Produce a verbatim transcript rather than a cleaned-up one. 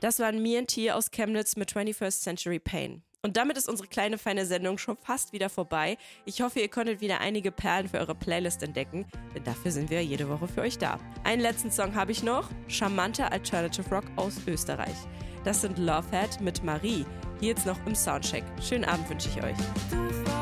Das waren Me and T aus Chemnitz mit twenty-first Century Pain. Und damit ist unsere kleine feine Sendung schon fast wieder vorbei. Ich hoffe, ihr konntet wieder einige Perlen für eure Playlist entdecken, denn dafür sind wir jede Woche für euch da. Einen letzten Song habe ich noch, charmanter Alternative Rock aus Österreich. Das sind Lovehead mit Marie, hier jetzt noch im Soundcheck. Schönen Abend wünsche ich euch.